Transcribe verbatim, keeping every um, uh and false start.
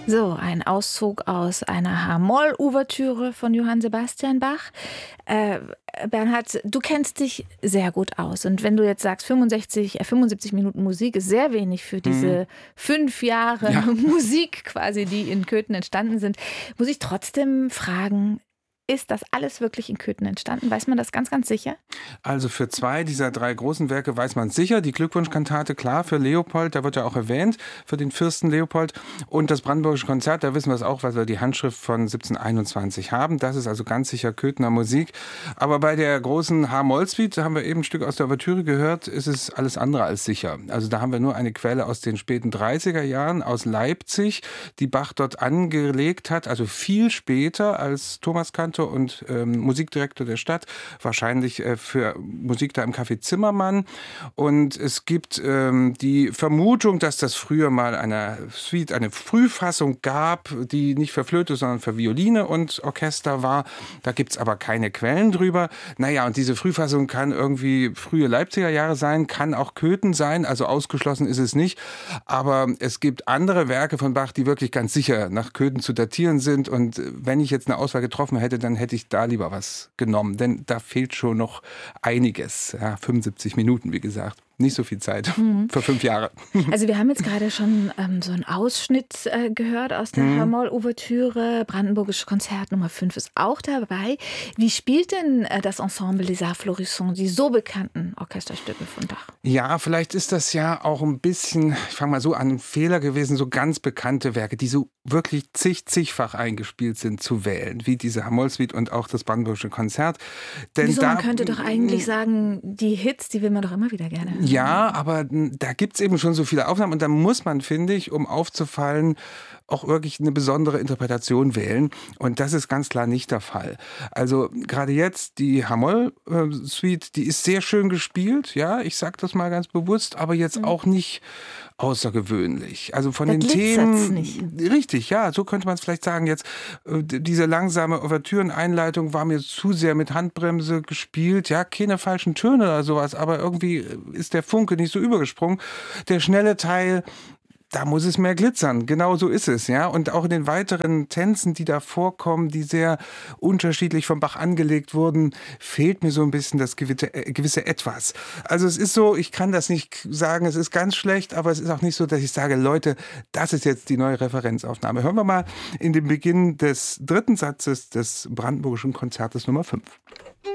So, ein Auszug aus einer H-Moll-Ouvertüre von Johann Sebastian Bach. Äh, Bernhard, du kennst dich sehr gut aus. Und wenn du jetzt sagst, fünfundsechzig, äh, fünfundsiebzig Minuten Musik ist sehr wenig für Mhm. diese fünf Jahre Ja. Musik quasi, die in Köthen entstanden sind, muss ich trotzdem fragen, ist das alles wirklich in Köthen entstanden? Weiß man das ganz, ganz sicher? Also für zwei dieser drei großen Werke weiß man sicher. Die Glückwunschkantate, klar, für Leopold, da wird ja auch erwähnt, für den Fürsten Leopold. Und das Brandenburgische Konzert, da wissen wir es auch, weil wir die Handschrift von siebzehnhunderteinundzwanzig haben. Das ist also ganz sicher Köthener Musik. Aber bei der großen H-Moll-Suite, da haben wir eben ein Stück aus der Ouvertüre gehört, ist es alles andere als sicher. Also da haben wir nur eine Quelle aus den späten dreißiger Jahren, aus Leipzig, die Bach dort angelegt hat, also viel später als Thomas Kantor und ähm, Musikdirektor der Stadt, wahrscheinlich äh, für Musik da im Café Zimmermann. Und es gibt ähm, die Vermutung, dass das früher mal eine Suite, eine Frühfassung gab, die nicht für Flöte, sondern für Violine und Orchester war. Da gibt es aber keine Quellen drüber. Naja, und diese Frühfassung kann irgendwie frühe Leipziger Jahre sein, kann auch Köthen sein, also ausgeschlossen ist es nicht. Aber es gibt andere Werke von Bach, die wirklich ganz sicher nach Köthen zu datieren sind. Und wenn ich jetzt eine Auswahl getroffen hätte, dann hätte ich da lieber was genommen, denn da fehlt schon noch einiges. Ja, fünfundsiebzig Minuten, wie gesagt. Nicht so viel Zeit Mhm. für fünf Jahre. Also wir haben jetzt gerade schon ähm, so einen Ausschnitt äh, gehört aus der Mhm. H-Moll-Ouvertüre. Brandenburgische Konzert Nummer fünf ist auch dabei. Wie spielt denn äh, das Ensemble Les Arts Florissants, die so bekannten Orchesterstücke von Bach? Ja, vielleicht ist das ja auch ein bisschen, ich fange mal so an, ein Fehler gewesen, so ganz bekannte Werke, die so wirklich zig, zigfach eingespielt sind, zu wählen, wie diese H-Moll-Suite und auch das Brandenburgische Konzert. Denn Wieso, da, man könnte doch eigentlich sagen, die Hits, die will man doch immer wieder gerne hören. ja, aber da gibt es eben schon so viele Aufnahmen und da muss man, finde ich, um aufzufallen, auch wirklich eine besondere Interpretation wählen. Und das ist ganz klar nicht der Fall. Also gerade jetzt die H-Moll-Suite, die ist sehr schön gespielt, ja, ich sage das mal ganz bewusst, aber jetzt Mhm. auch nicht außergewöhnlich. Also von Da den glitzert's Themen, nicht. richtig, ja, so könnte man es vielleicht sagen. Jetzt äh, d- diese langsame Ouvertüreneinleitung war mir zu sehr mit Handbremse gespielt. Ja, keine falschen Töne oder sowas, aber irgendwie äh, ist der Funke nicht so übergesprungen. Der schnelle Teil, da muss es mehr glitzern. Genau so ist es, ja. Und auch in den weiteren Tänzen, die da vorkommen, die sehr unterschiedlich vom Bach angelegt wurden, fehlt mir so ein bisschen das gewisse, äh, gewisse Etwas. Also es ist so, ich kann das nicht sagen, es ist ganz schlecht, aber es ist auch nicht so, dass ich sage, Leute, das ist jetzt die neue Referenzaufnahme. Hören wir mal in den Beginn des dritten Satzes des Brandenburgischen Konzertes Nummer fünf.